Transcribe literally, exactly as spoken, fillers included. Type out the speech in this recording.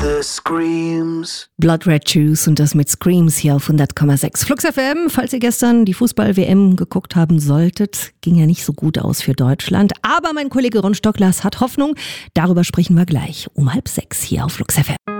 The Screams. Blood Red Shoes und das mit Screams hier auf hundert Komma sechs. Flux F M, falls ihr gestern die Fußball-W M geguckt haben solltet, ging ja nicht so gut aus für Deutschland. Aber mein Kollege Ron Stocklas hat Hoffnung. Darüber sprechen wir gleich um halb sechs hier auf Flux F M.